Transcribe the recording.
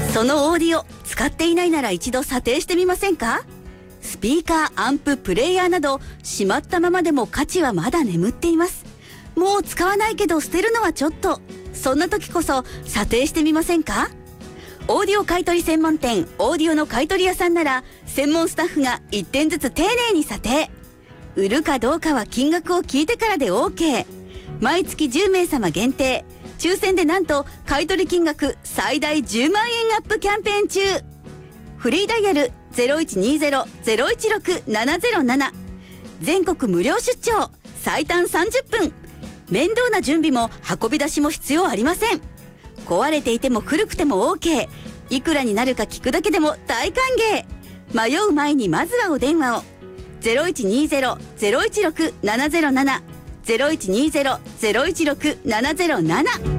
そのオーディオ使っていないなら一度査定してみませんか？スピーカー、アンプ、プレイヤーなどしまったままでも価値はまだ眠っています。もう使わないけど捨てるのはちょっと。そんな時こそ査定してみませんか？オーディオ買取専門店オーディオの買取屋さんなら専門スタッフが1点ずつ丁寧に査定。売るかどうかは金額を聞いてからで OK。 毎月10名様限定抽選でなんと買取金額最大10万円アップキャンペーン中。フリーダイヤル 0120-016-707。 全国無料出張最短30分。面倒な準備も運び出しも必要ありません。壊れていても古くても OK。 いくらになるか聞くだけでも大歓迎。迷う前にまずはお電話を。 0120-016-707 0120-016-707